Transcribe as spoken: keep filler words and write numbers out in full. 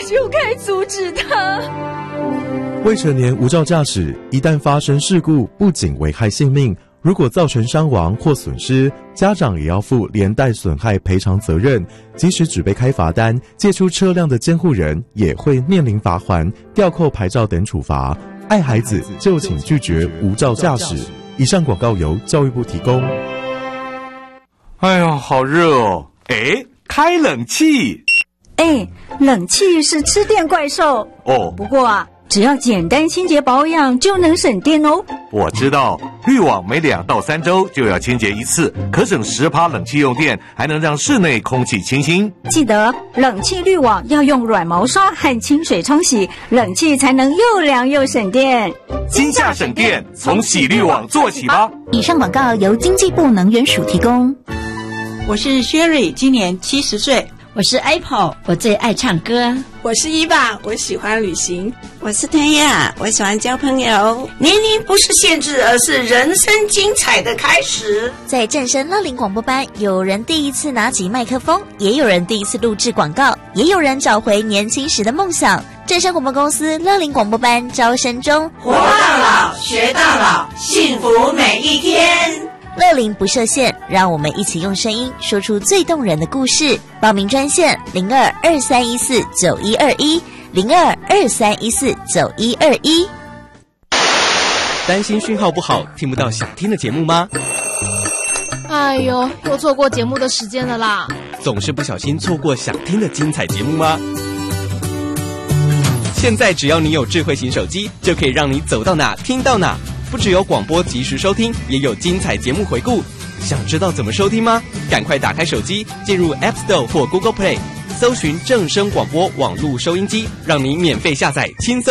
就该阻止他。 未成年无照驾驶，一旦发生事故，不仅危害性命，如果造成伤亡或损失，家长也要负连带损害赔偿责任。即使只被开罚单，借出车辆的监护人也会面临罚锾、吊扣牌照等处罚。爱孩子就请拒绝无照驾驶。以上广告由教育部提供。 哎呀，好热哦！哎，开冷气。 哎，冷气是吃电怪兽哦。 不过啊，只要简单清洁保养就能省电哦。 我知道，滤网每两到三周就要清洁一次，可省十趴冷气用电，还能让室内空气清新。 记得冷气滤网要用软毛刷和清水冲洗，冷气才能又凉又省电。 今夏省电，从洗滤网做起吧。 以上广告由经济部能源署提供。 我是 Sherry， 今年七十岁。 我是 Apple， 我最爱唱歌。 我是伊娃，我喜欢旅行。 我是谭雅，我喜欢交朋友。 年龄不是限制，而是人生精彩的开始。 在正声乐龄广播班，有人第一次拿起麦克风，也有人第一次录制广告，也有人找回年轻时的梦想。正声广播公司乐龄广播班招生中， 活到老，学到老，幸福每一天。 乐龄不设限，让我们一起用声音说出最动人的故事。报名专线零二二三一四九一二一零二二三一四九一二一。 担心讯号不好，听不到想听的节目吗？ 哎呦，又错过节目的时间了啦！ 总是不小心错过想听的精彩节目吗？现在只要你有智慧型手机，就可以让你走到哪听到哪。不只有广播及时收听，也有精彩节目回顾。想知道怎么收听吗？赶快打开手机，进入 App Store 或 Google Play， 搜寻正声广播网络收音机，让你免费下载，轻松